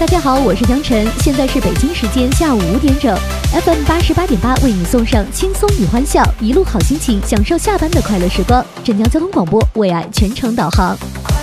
大家好，我是江晨，现在是北京时间下午5点整 ，FM 88.8为你送上轻松与欢笑，一路好心情，享受下班的快乐时光。镇江交通广播为爱全程导航。